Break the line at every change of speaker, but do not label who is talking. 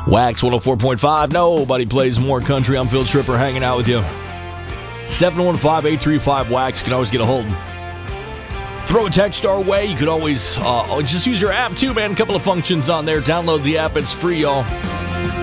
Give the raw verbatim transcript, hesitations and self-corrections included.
Wax one oh four point five. Nobody plays more country. I'm Phil Tripper hanging out with you. seven one five, eight three five, wax. You can always get a hold. Throw a text our way. You could always uh, just use your app too, man. A couple of functions on there. Download the app. It's free, y'all.